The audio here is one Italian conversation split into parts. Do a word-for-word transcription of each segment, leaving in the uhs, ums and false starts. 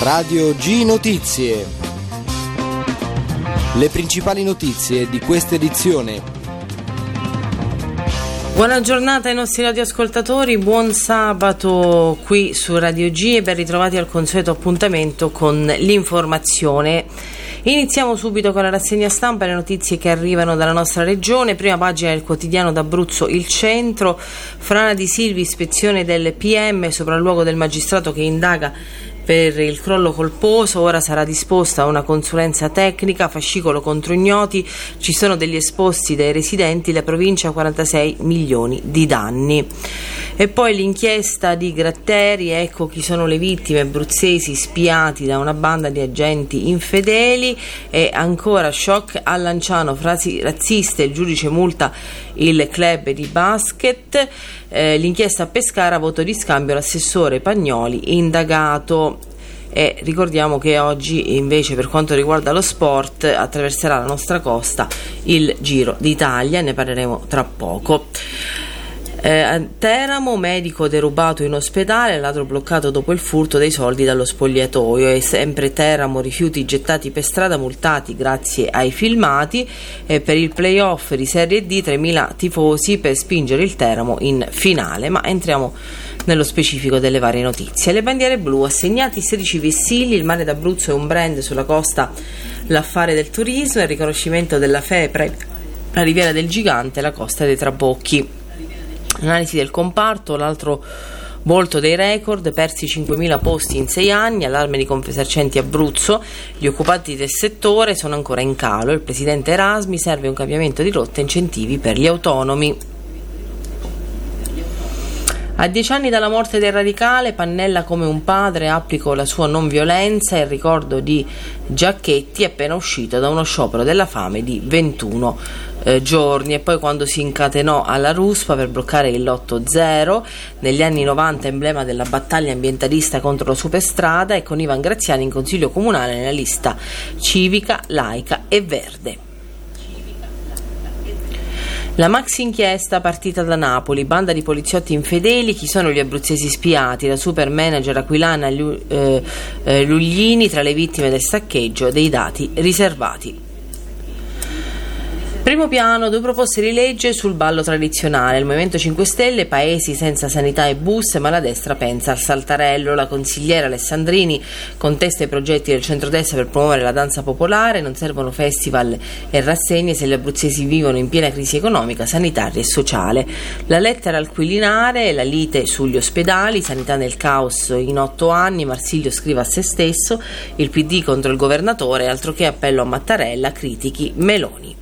Radio G Notizie. Le principali notizie di questa edizione. Buona giornata ai nostri radioascoltatori, buon sabato qui su Radio G e ben ritrovati al consueto appuntamento con l'informazione. Iniziamo subito con la rassegna stampa e le notizie che arrivano dalla nostra regione. Prima pagina del quotidiano d'Abruzzo Il Centro, frana di Silvi, ispezione del P M, sopralluogo del magistrato che indaga per il crollo colposo, ora sarà disposta una consulenza tecnica, fascicolo contro ignoti, ci sono degli esposti dai residenti, la provincia ha quarantasei milioni di danni. E poi l'inchiesta di Gratteri, ecco chi sono le vittime abruzzesi spiati da una banda di agenti infedeli. E ancora shock a Lanciano, frasi razziste, il giudice multa il club di basket. Eh, l'inchiesta a Pescara, voto di scambio, l'assessore Pagnoli indagato. E ricordiamo che oggi invece, per quanto riguarda lo sport, attraverserà la nostra costa il Giro d'Italia, ne parleremo tra poco. Eh, a Teramo, medico derubato in ospedale, ladro bloccato dopo il furto dei soldi dallo spogliatoio. E sempre Teramo, rifiuti gettati per strada, multati grazie ai filmati. E per il playoff di Serie D, tremila tifosi per spingere il Teramo in finale. Ma entriamo nello specifico delle varie notizie. Le bandiere blu, assegnati sedici vessilli, il mare d'Abruzzo è un brand sulla costa, l'affare del turismo, il riconoscimento della FEPRE, la Riviera del Gigante, la Costa dei Trabocchi. Analisi del comparto, l'altro volto dei record, persi cinquemila posti in sei anni, allarme di Confesercenti Abruzzo, gli occupati del settore sono ancora in calo, il presidente Erasmi, serve un cambiamento di rotta e incentivi per gli autonomi. A dieci anni dalla morte del radicale, Pannella come un padre, applico la sua non violenza, il ricordo di Giacchetti appena uscito da uno sciopero della fame di ventuno eh, giorni. E poi quando si incatenò alla Ruspa per bloccare il lotto zero, negli anni novanta emblema della battaglia ambientalista contro la superstrada, e con Ivan Graziani in consiglio comunale nella lista civica, laica e verde. La maxi inchiesta partita da Napoli, banda di poliziotti infedeli, chi sono gli abruzzesi spiati, la super manager aquilana eh, eh, Luglini tra le vittime del saccheggio dei dati riservati. Primo piano, due proposte di legge sul ballo tradizionale. Il Movimento cinque Stelle, paesi senza sanità e bus, ma la destra pensa al saltarello. La consigliera Alessandrini contesta i progetti del centrodestra per promuovere la danza popolare. Non servono festival e rassegne se gli abruzzesi vivono in piena crisi economica, sanitaria e sociale. La lettera al Quirinale, la lite sugli ospedali, sanità nel caos in otto anni, Marsilio scrive a se stesso, il P D contro il governatore, altro che appello a Mattarella, critichi Meloni.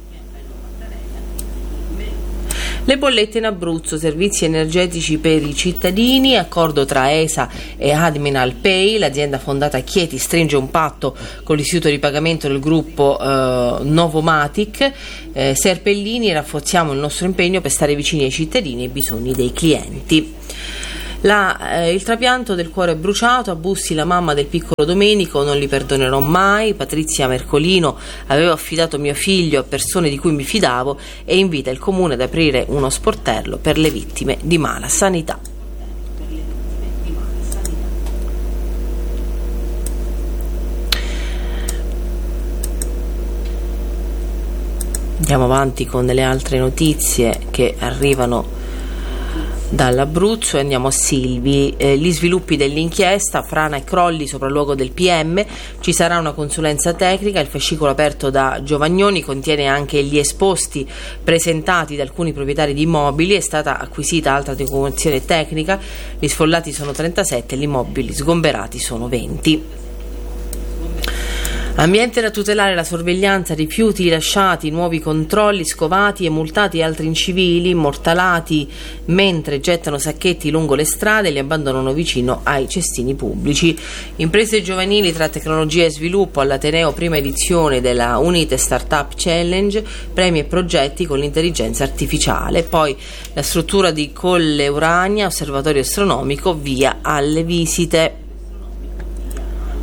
Le bollette in Abruzzo, servizi energetici per i cittadini, accordo tra E S A e Adminal Pay, l'azienda fondata a Chieti stringe un patto con l'istituto di pagamento del gruppo eh, Novomatic, eh, Serpellini, rafforziamo il nostro impegno per stare vicini ai cittadini e ai bisogni dei clienti. La, eh, il trapianto del cuore bruciato, a Bussi la mamma del piccolo Domenico, non li perdonerò mai, Patrizia Mercolino, avevo affidato mio figlio a persone di cui mi fidavo, e invita il comune ad aprire uno sportello per le vittime di mala sanità. Andiamo avanti con le altre notizie che arrivano dall'Abruzzo e andiamo a Silvi. Eh, gli sviluppi dell'inchiesta, frana e crolli, sopralluogo del P M, ci sarà una consulenza tecnica, il fascicolo aperto da Giovagnoni contiene anche gli esposti presentati da alcuni proprietari di immobili, è stata acquisita altra documentazione tecnica, gli sfollati sono trentasette, gli immobili sgomberati sono venti. Ambiente da tutelare, la sorveglianza, rifiuti rilasciati, nuovi controlli, scovati e multati altri incivili, immortalati mentre gettano sacchetti lungo le strade e li abbandonano vicino ai cestini pubblici. Imprese giovanili tra tecnologia e sviluppo, all'Ateneo prima edizione della Unite Startup Challenge, premi e progetti con l'intelligenza artificiale. Poi la struttura di Colle Urania, osservatorio astronomico, via alle visite.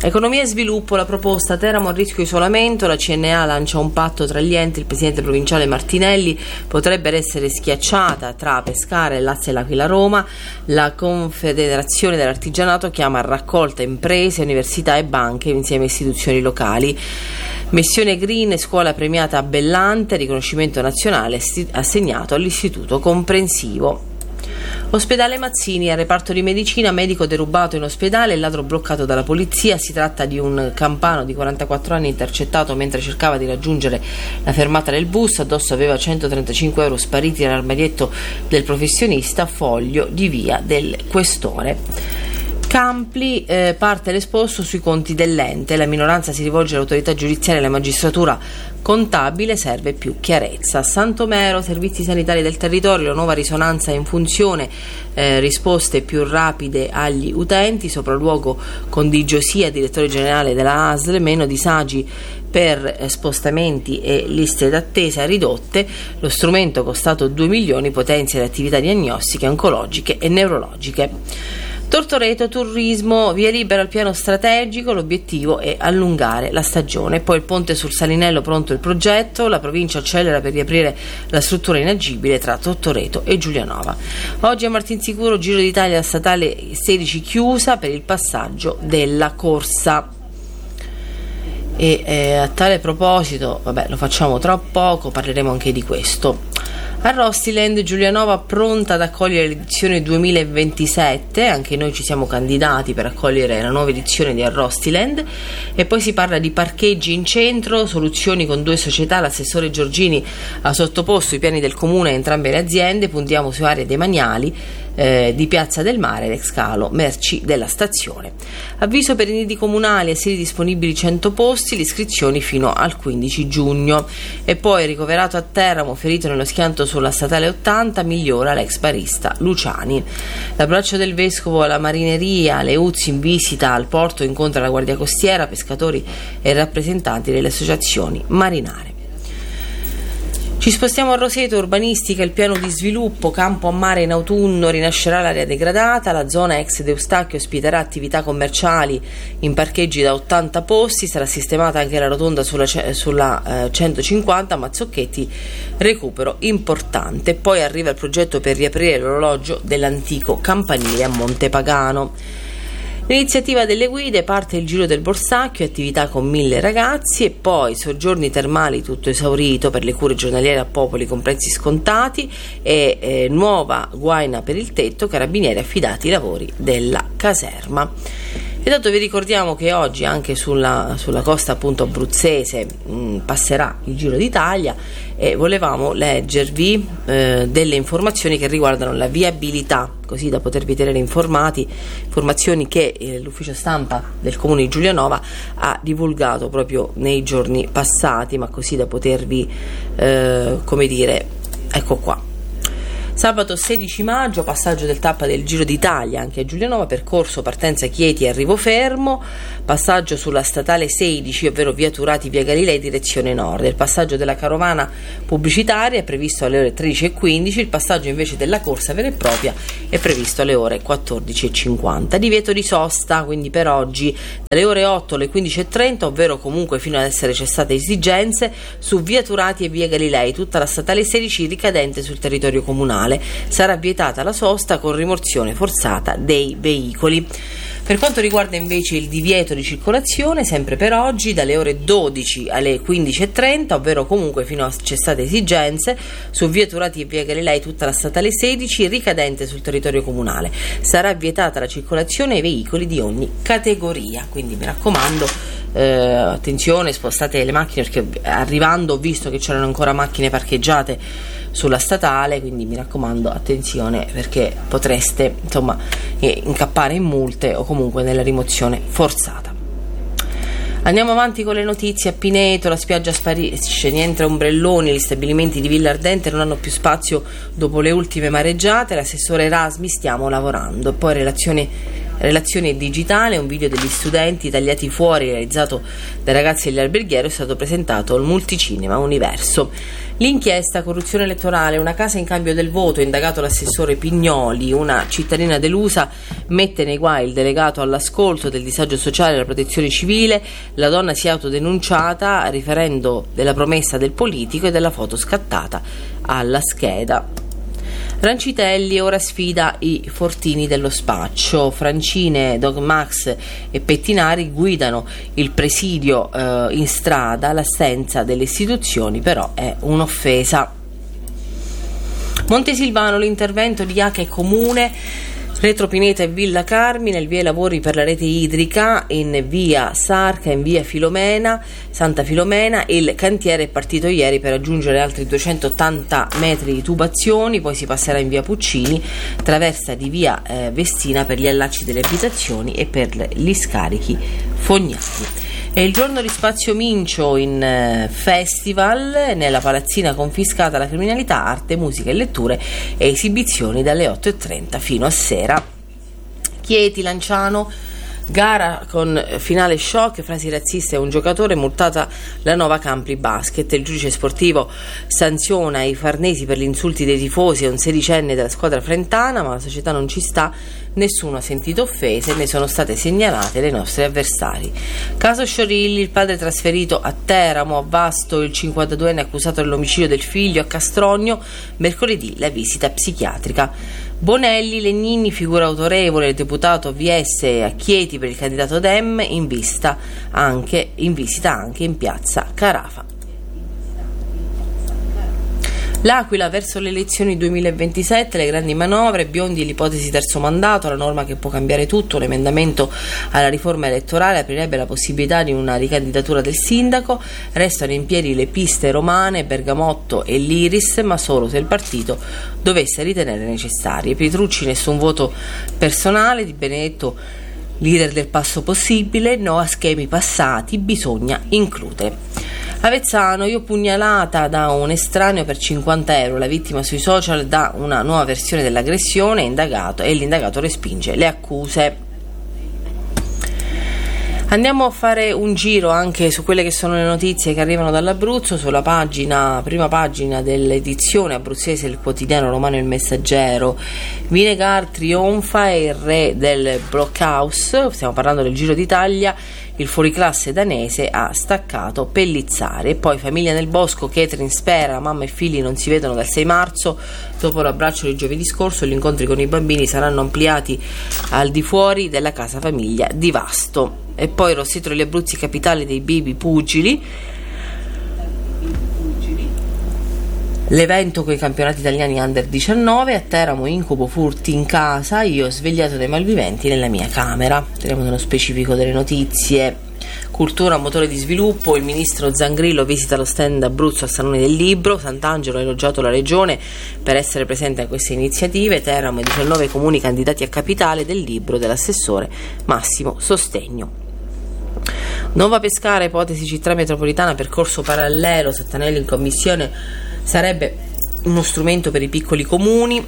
Economia e sviluppo, la proposta Teramo a rischio isolamento, la C N A lancia un patto tra gli enti, il presidente provinciale Martinelli, potrebbe essere schiacciata tra Pescara e Lazio e l'Aquila Roma, la Confederazione dell'Artigianato chiama a raccolta imprese, università e banche insieme a istituzioni locali. Missione Green, scuola premiata a Bellante, riconoscimento nazionale assegnato all'Istituto Comprensivo. Ospedale Mazzini, al reparto di medicina, medico derubato in ospedale, il ladro bloccato dalla polizia. Si tratta di un campano di quarantaquattro anni intercettato mentre cercava di raggiungere la fermata del bus. Addosso aveva centotrentacinque euro spariti nell'armadietto del professionista, foglio di via del Questore. Campli, eh, parte l'esposto sui conti dell'ente, la minoranza si rivolge all'autorità giudiziaria e alla magistratura contabile, serve più chiarezza. Santomero, servizi sanitari del territorio, la nuova risonanza in funzione, eh, risposte più rapide agli utenti, sopralluogo con Di Giosia, direttore generale della A S L, meno disagi per eh, spostamenti e liste d'attesa ridotte, lo strumento costato due milioni potenzia le attività diagnostiche, oncologiche e neurologiche. Tortoreto, turismo, via libera al piano strategico, l'obiettivo è allungare la stagione. Poi il ponte sul Salinello, pronto il progetto, la provincia accelera per riaprire la struttura inagibile tra Tortoreto e Giulianova. Oggi a Martinsicuro, Giro d'Italia statale sedici chiusa per il passaggio della corsa. E eh, a tale proposito, vabbè, lo facciamo tra poco, parleremo anche di questo. A Rostiland, Giulianova pronta ad accogliere l'edizione duemilaventisette, anche noi ci siamo candidati per accogliere la nuova edizione di Rostiland. E poi si parla di parcheggi in centro, soluzioni con due società, l'assessore Giorgini ha sottoposto i piani del comune a entrambe le aziende, puntiamo su aree demaniali eh, di Piazza del Mare, l'ex calo merci della stazione. Avviso per i nidi comunali, asili disponibili cento posti, le iscrizioni fino al quindici giugno. E poi ricoverato a Teramo, ferito nello schianto sulla statale ottanta, migliora l'ex barista Luciani. L'abbraccio del vescovo alla marineria, le U Z I in visita al porto incontra la Guardia Costiera, pescatori e rappresentanti delle associazioni marinare. Ci spostiamo a Roseto, urbanistica, il piano di sviluppo, campo a mare in autunno, rinascerà l'area degradata, la zona ex d'Eustachio ospiterà attività commerciali in parcheggi da ottanta posti, sarà sistemata anche la rotonda sulla, sulla eh, centocinquanta, Mazzocchetti, recupero importante. Poi arriva il progetto per riaprire l'orologio dell'antico campanile a Montepagano. L'iniziativa delle guide, parte il Giro del Borsacchio, attività con mille ragazzi, e poi soggiorni termali tutto esaurito per le cure giornaliere a Popoli con prezzi scontati e eh, nuova guaina per il tetto, carabinieri affidati i lavori della caserma. E dato vi ricordiamo che oggi anche sulla, sulla costa appunto abruzzese mh, passerà il Giro d'Italia, e volevamo leggervi eh, delle informazioni che riguardano la viabilità, così da potervi tenere informati, informazioni che eh, l'ufficio stampa del comune di Giulianova ha divulgato proprio nei giorni passati, ma così da potervi eh, come dire, ecco qua. Sabato sedici maggio, passaggio del tappa del Giro d'Italia anche a Giulianova, percorso partenza Chieti e arrivo fermo, passaggio sulla statale sedici, ovvero via Turati, via Galilei, direzione nord. Il passaggio della carovana pubblicitaria è previsto alle ore tredici e quindici, il passaggio invece della corsa vera e propria è previsto alle ore quattordici e cinquanta. Divieto di sosta, quindi per oggi, dalle ore otto alle quindici e trenta, ovvero comunque fino ad essere cessate esigenze, su via Turati e via Galilei, tutta la statale sedici ricadente sul territorio comunale. Sarà vietata la sosta con rimozione forzata dei veicoli. Per quanto riguarda invece il divieto di circolazione, sempre per oggi, dalle ore dodici alle quindici e trenta, ovvero comunque fino a cessate esigenze, su via Turati e via Galilei tutta la statale sedici ricadente sul territorio comunale. Sarà vietata la circolazione ai veicoli di ogni categoria, quindi mi raccomando, eh, attenzione, spostate le macchine, perché arrivando ho visto che c'erano ancora macchine parcheggiate sulla statale, quindi mi raccomando attenzione, perché potreste insomma eh, incappare in multe o comunque nella rimozione forzata. Andiamo avanti con le notizie. A Pineto la spiaggia sparisce, niente ombrelloni, gli stabilimenti di Villa Ardente non hanno più spazio dopo le ultime mareggiate, l'assessore Erasmi stiamo lavorando. Poi relazione Relazione digitale, un video degli studenti tagliati fuori realizzato dai ragazzi dell'alberghiero è stato presentato al Multicinema Universo. L'inchiesta corruzione elettorale, una casa in cambio del voto, indagato l'assessore Pignoli, una cittadina delusa mette nei guai il delegato all'ascolto del disagio sociale e alla protezione civile, la donna si è autodenunciata riferendo della promessa del politico e della foto scattata alla scheda. Rancitelli ora sfida i fortini dello spaccio. Francine, Dog Max e Pettinari guidano il presidio eh, in strada. L'assenza delle istituzioni però è un'offesa. Montesilvano, l'intervento di Ache Comune, Retropineta e Villa Carmine, il via ai lavori per la rete idrica in via Sarca, in via Filomena, Santa Filomena. Il cantiere è partito ieri per aggiungere altri duecentottanta metri di tubazioni, poi si passerà in via Puccini, traversa di via eh, Vestina per gli allacci delle abitazioni e per gli scarichi fognati. È il giorno di Spazio Mincio in eh, festival, nella palazzina confiscata alla criminalità, arte, musica e letture e esibizioni dalle otto e trenta fino a sera. Chieti, Lanciano, gara con finale shock, frasi razziste a un giocatore, multata la Nova Campri Basket. Il giudice sportivo sanziona i farnesi per gli insulti dei tifosi a un sedicenne della squadra frentana, ma la società non ci sta, nessuno ha sentito offese e ne sono state segnalate le nostre avversari. Caso Sciorilli, il padre trasferito a Teramo, a Vasto, il cinquantaduenne accusato dell'omicidio del figlio a Castrogno, mercoledì la visita psichiatrica. Bonelli, Legnini, figura autorevole, il deputato V S a Chieti per il candidato Dem, in vista anche in visita anche in piazza Carafa. L'Aquila verso le elezioni duemilaventisette, le grandi manovre, Biondi e l'ipotesi terzo mandato, la norma che può cambiare tutto, l'emendamento alla riforma elettorale aprirebbe la possibilità di una ricandidatura del sindaco, restano in piedi le piste romane, Bergamotto e l'Iris, ma solo se il partito dovesse ritenere necessarie. Pietrucci, nessun voto personale, Di Benedetto, leader del passo possibile, no a schemi passati, bisogna includere. Avezzano, io pugnalata da un estraneo per cinquanta euro, la vittima sui social dà una nuova versione dell'aggressione indagato, e l'indagato respinge le accuse. Andiamo a fare un giro anche su quelle che sono le notizie che arrivano dall'Abruzzo. Sulla pagina, prima pagina dell'edizione abruzzese del quotidiano romano Il Messaggero, Vinegar trionfa, è il re del blockhouse, stiamo parlando del Giro d'Italia, il fuoriclasse danese ha staccato Pellizzari. E poi famiglia nel bosco, Catherine spera, mamma e figli non si vedono dal sei marzo, dopo l'abbraccio di giovedì scorso gli incontri con i bambini saranno ampliati al di fuori della casa famiglia di Vasto. E poi Rossetto degli Abruzzi, capitale dei baby pugili, l'evento con i campionati italiani under diciannove. A Teramo incubo furti in casa, io ho svegliato dei malviventi nella mia camera. Teniamo nello specifico delle notizie. Cultura, motore di sviluppo, il ministro Zangrillo visita lo stand Abruzzo al Salone del Libro. Sant'Angelo ha elogiato la regione per essere presente a queste iniziative. Teramo e diciannove comuni candidati a capitale del libro dell'assessore Massimo Sostegno. Nova Pescara, ipotesi città metropolitana, percorso parallelo, Sattanelli in commissione, sarebbe uno strumento per i piccoli comuni,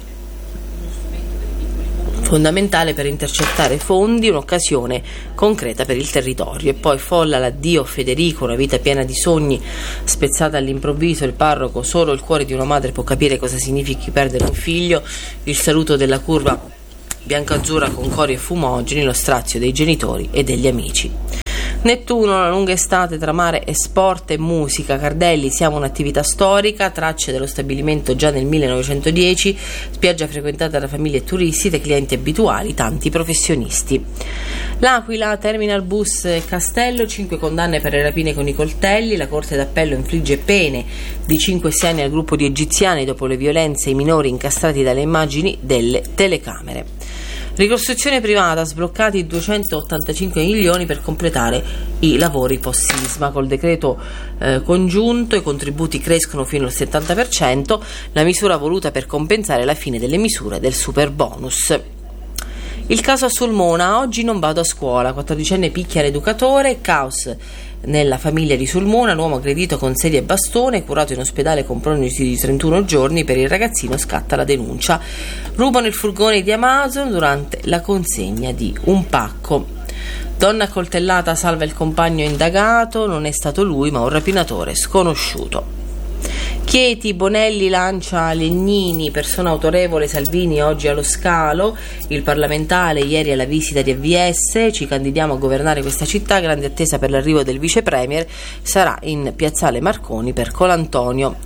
fondamentale per intercettare fondi, un'occasione concreta per il territorio. E poi folla l'addio Federico, una vita piena di sogni spezzata all'improvviso, il parroco, solo il cuore di una madre può capire cosa significhi perdere un figlio, il saluto della curva biancazzurra con cori e fumogeni, lo strazio dei genitori e degli amici. Nettuno, la lunga estate tra mare e sport e musica. Cardelli, siamo un'attività storica, tracce dello stabilimento già nel millenovecentodieci, spiaggia frequentata da famiglie e turisti, dai clienti abituali, tanti professionisti. L'Aquila, Terminal Bus e Castello, cinque condanne per le rapine con i coltelli, la Corte d'Appello infligge pene di cinque sei anni al gruppo di egiziani dopo le violenze ai minori incastrati dalle immagini delle telecamere. Ricostruzione privata, sbloccati duecentottantacinque milioni per completare i lavori post sisma. Col decreto eh, congiunto i contributi crescono fino al settanta per cento, la misura voluta per compensare la fine delle misure del super bonus. Il caso a Sulmona, oggi non vado a scuola, quattordicenne picchia l'educatore, caos nella famiglia di Sulmona, l'uomo aggredito con sedia e bastone, curato in ospedale con prognosi di trentuno giorni, per il ragazzino scatta la denuncia. Rubano il furgone di Amazon durante la consegna di un pacco. Donna accoltellata salva il compagno indagato, non è stato lui ma un rapinatore sconosciuto. Chieti, Bonelli lancia Legnini, persona autorevole, Salvini oggi allo scalo, il parlamentare ieri alla visita di A V S, ci candidiamo a governare questa città, grande attesa per l'arrivo del vice premier, sarà in piazzale Marconi per Colantonio.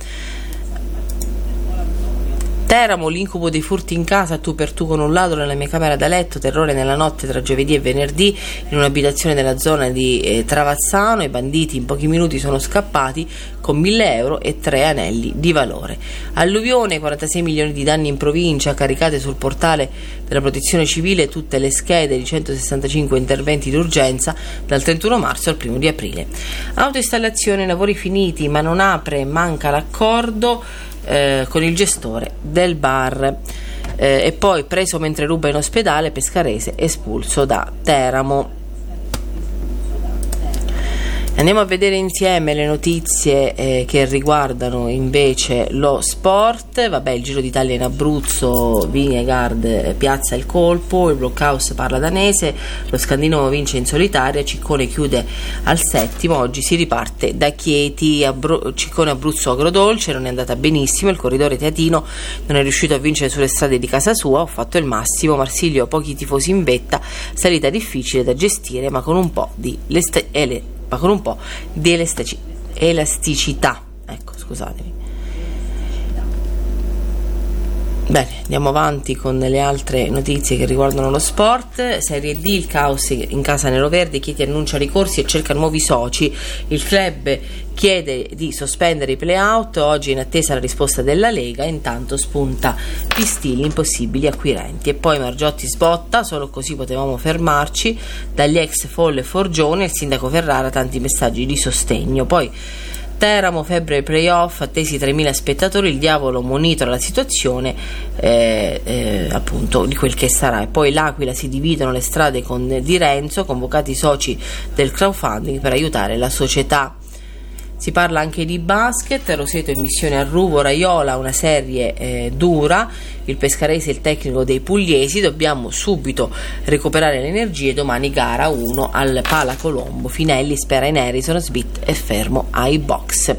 Teramo, l'incubo dei furti in casa, tu per tu con un ladro nella mia camera da letto, terrore nella notte tra giovedì e venerdì in un'abitazione della zona di eh, Travazzano, i banditi in pochi minuti sono scappati con mille euro e tre anelli di valore. Alluvione, quarantasei milioni di danni in provincia, caricate sul portale della protezione civile tutte le schede di centosessantacinque interventi d'urgenza dal trentuno marzo al primo di aprile. Autoinstallazione, lavori finiti ma non apre, manca l'accordo Eh, con il gestore del bar, eh, e poi preso mentre ruba in ospedale, pescarese espulso da Teramo. Andiamo a vedere insieme le notizie eh, che riguardano invece lo sport. Vabbè, il Giro d'Italia in Abruzzo, Vingegaard eh, piazza il colpo, il Blockhaus parla danese, lo scandinavo vince in solitaria, Ciccone chiude al settimo, oggi si riparte da Chieti. Abru- Ciccone Abruzzo agrodolce, non è andata benissimo, il corridore teatino non è riuscito a vincere sulle strade di casa sua, ho fatto il massimo, Marsilio pochi tifosi in vetta, salita difficile da gestire ma con un po' di leste- ele- ma con un po' di elastici- elasticità. Ecco, scusatemi. Bene, andiamo avanti con le altre notizie che riguardano lo sport. Serie D, il caos in casa neroverde, Chieti annuncia ricorsi e cerca nuovi soci, il club chiede di sospendere i play-out, oggi in attesa la risposta della Lega, intanto spunta Pistilli, impossibili acquirenti. E poi Margiotti sbotta, solo così potevamo fermarci, dagli ex Folle Forgione, il sindaco Ferrara, tanti messaggi di sostegno. Poi Teramo, febbre ai playoff, attesi tremila spettatori, il diavolo monitora la situazione eh, eh, appunto di quel che sarà. E poi l'Aquila, si dividono le strade con Di Renzo, convocati i soci del crowdfunding per aiutare la società. Si parla anche di basket, Roseto in missione a Ruvo, Raiola, una serie eh, dura, il pescarese e il tecnico dei pugliesi, dobbiamo subito recuperare le energie, domani gara uno al Pala Colombo, Finelli spera in Harrison, Smith è fermo ai box.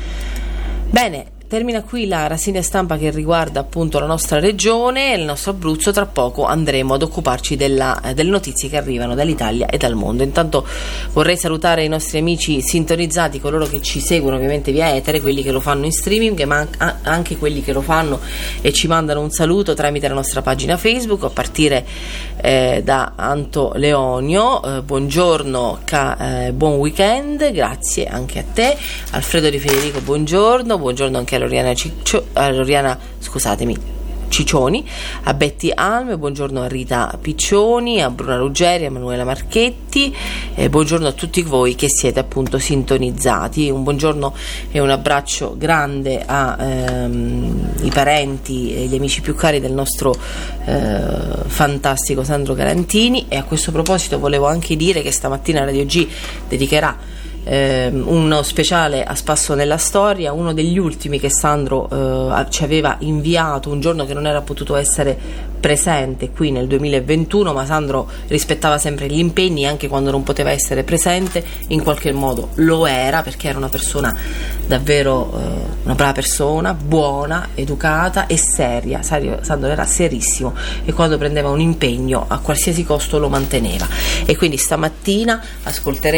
Bene, termina qui la rassegna stampa che riguarda appunto la nostra regione e il nostro Abruzzo. Tra poco andremo ad occuparci della, eh, delle notizie che arrivano dall'Italia e dal mondo. Intanto vorrei salutare i nostri amici sintonizzati, coloro che ci seguono ovviamente via etere, quelli che lo fanno in streaming, ma anche quelli che lo fanno e ci mandano un saluto tramite la nostra pagina Facebook, a partire eh, da Anto Leonio. Eh, buongiorno, ca, eh, buon weekend, grazie anche a te. Alfredo Di Federico, buongiorno, buongiorno anche a Loriana, Ciccio, a Loriana scusatemi Ciccioni, a Betty Alme, buongiorno a Rita Piccioni, a Bruna Ruggeri, a Emanuela Marchetti, eh, buongiorno a tutti voi che siete appunto sintonizzati, un buongiorno e un abbraccio grande a ehm, i parenti e gli amici più cari del nostro eh, fantastico Sandro Garantini. E a questo proposito volevo anche dire che stamattina Radio G dedicherà Eh, uno speciale a spasso nella storia, uno degli ultimi che Sandro eh, ci aveva inviato un giorno che non era potuto essere presente qui nel duemilaventuno, ma Sandro rispettava sempre gli impegni, anche quando non poteva essere presente in qualche modo lo era, perché era una persona davvero eh, una brava persona, buona, educata e seria. Sandro era serissimo e quando prendeva un impegno a qualsiasi costo lo manteneva, e quindi stamattina ascolteremo